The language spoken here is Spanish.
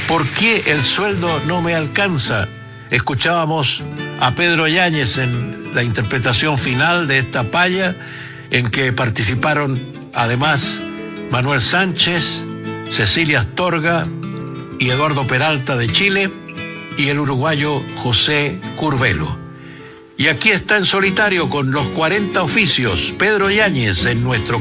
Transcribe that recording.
¿Por qué el sueldo no me alcanza? Escuchábamos a Pedro Yáñez en la interpretación final de esta paya, en que participaron además Manuel Sánchez, Cecilia Astorga y Eduardo Peralta de Chile y el uruguayo José Curbelo. Y aquí está en solitario con los 40 oficios Pedro Yáñez en nuestro